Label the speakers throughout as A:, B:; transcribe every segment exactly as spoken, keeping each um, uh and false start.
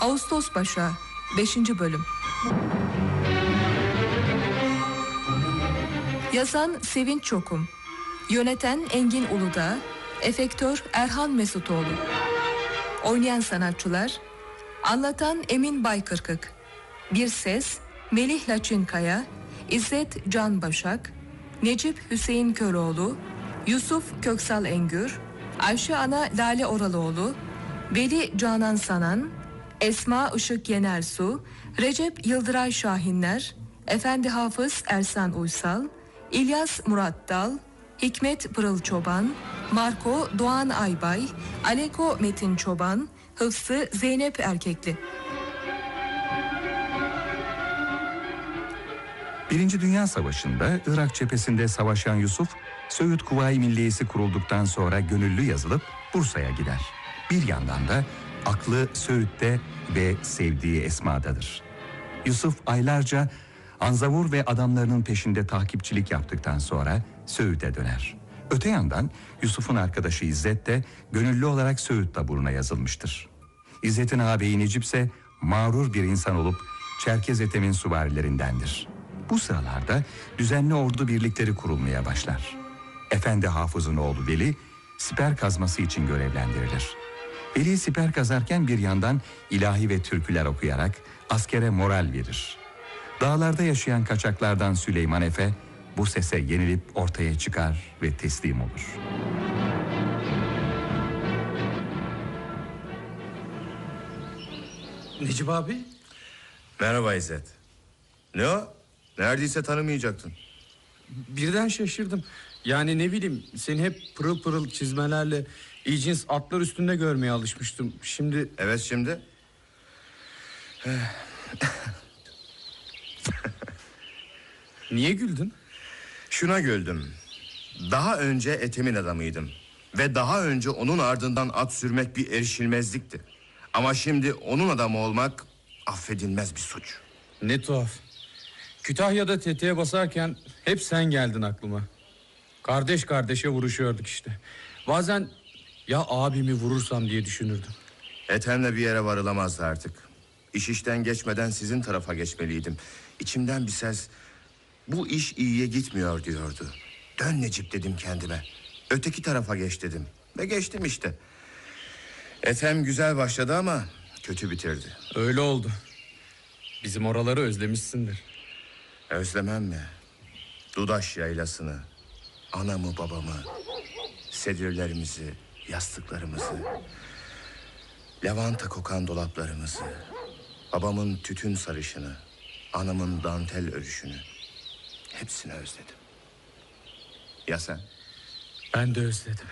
A: Ağustos Başağı beşinci bölüm. Yazan Sevinç Çokum, yöneten Engin Uludağ, efektör Erhan Mesutoğlu. Oynayan sanatçılar: anlatan Emin Baykırkık, bir ses Melih Laçinkaya, İzzet Can Başak, Necip Hüseyin Köroğlu, Yusuf Köksal Engür, Ayşe Ana Lale Oralıoğlu, Veli Canan Sanan, Esma Işık Yenersu, Recep Yıldıray Şahinler, Efendi Hafız Ersan Uysal, İlyas Murat Dal, Hikmet Pırıl Çoban, Marco Doğan Aybay, Aleko Metin Çoban, Hıfzı Zeynep Erkekli.
B: Birinci Dünya Savaşı'nda Irak cephesinde savaşan Yusuf, Söğüt Kuvayi Milliyesi kurulduktan sonra gönüllü yazılıp Bursa'ya gider. Bir yandan da aklı Söğüt'te ve sevdiği Esma'dadır. Yusuf aylarca Anzavur ve adamlarının peşinde takipçilik yaptıktan sonra Söğüt'e döner. Öte yandan Yusuf'un arkadaşı İzzet de gönüllü olarak Söğüt taburuna yazılmıştır. İzzet'in ağabeyi Necip ise mağrur bir insan olup Çerkez Ethem'in süvarilerindendir. Bu sıralarda düzenli ordu birlikleri kurulmaya başlar. Efendi Hafız'ın oğlu Veli siper kazması için görevlendirilir. Veli siper kazarken bir yandan ilahi ve türküler okuyarak askere moral verir. Dağlarda yaşayan kaçaklardan Süleyman Efe bu sese yenilip ortaya çıkar ve teslim olur.
C: Necip abi.
D: Merhaba İzzet. Ne o? Neredeyse tanımayacaktın.
C: Birden şaşırdım. Yani ne bileyim, seni hep pırıl pırıl çizmelerle iyi cins atlar üstünde görmeye alışmıştım. Şimdi...
D: Evet şimdi.
C: Niye güldün?
D: Şuna güldüm. Daha önce Ethem'in adamıydım. Ve daha önce onun ardından at sürmek bir erişilmezlikti. Ama şimdi onun adamı olmak affedilmez bir suç.
C: Ne tuhaf. Kütahya'da tetiğe basarken hep sen geldin aklıma. Kardeş kardeşe vuruşuyorduk işte. Bazen ya abimi vurursam diye düşünürdüm.
D: Ethem'le bir yere varılamazdı artık. İş işten geçmeden sizin tarafa geçmeliydim. İçimden bir ses bu iş iyiye gitmiyor diyordu. Dön Necip dedim kendime. Öteki tarafa geç dedim. Ve geçtim işte. Ethem güzel başladı ama kötü bitirdi.
C: Öyle oldu. Bizim oraları özlemişsindir.
D: Özlemem mi? Dudaş yaylasını, anamı babamı, sedirlerimizi, yastıklarımızı, lavanta kokan dolaplarımızı, babamın tütün sarışını, anamın dantel örüşünü, hepsini özledim. Ya sen?
C: Ben de özledim.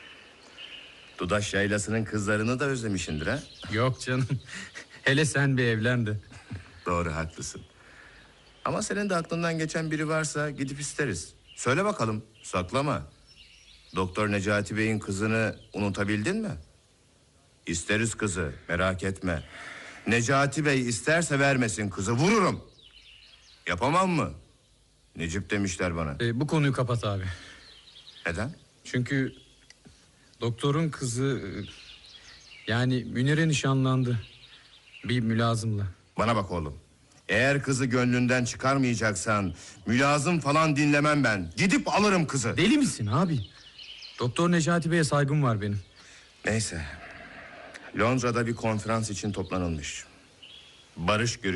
D: Dudaş yaylasının kızlarını da özlemişindir ha?
C: Yok canım. Hele sen bir evlen de.
D: Doğru, haklısın. Ama senin de aklından geçen biri varsa gidip isteriz. Söyle bakalım, saklama. Doktor Necati Bey'in kızını unutabildin mi? İsteriz kızı, merak etme. Necati Bey isterse vermesin kızı, vururum. Yapamam mı? Necip demişler bana.
C: E, bu konuyu kapat abi.
D: Neden?
C: Çünkü doktorun kızı, yani Münir'e nişanlandı. Bir mülazımla.
D: Bana bak oğlum. Eğer kızı gönlünden çıkarmayacaksan mülazım falan dinlemem ben. Gidip alırım kızı.
C: Deli misin abi? Doktor Necati Bey'e saygım var benim.
D: Neyse. Londra'da bir konferans için toplanılmış. Barış görüşü